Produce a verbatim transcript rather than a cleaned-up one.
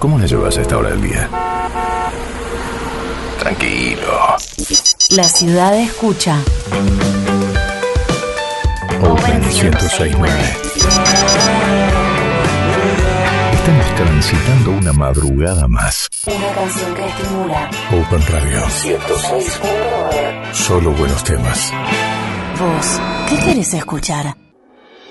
¿Cómo la llevas a esta hora del día? Tranquilo. La ciudad escucha. Open ciento seis punto nueve. Estamos transitando una madrugada más. Una canción que estimula. Open Radio ciento seis punto nueve. Solo buenos temas. ¿Vos qué querés escuchar?